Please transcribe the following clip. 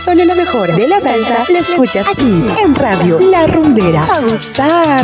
Solo lo mejor de la salsa lo escuchas aquí en Radio La Rumbera. A gozar.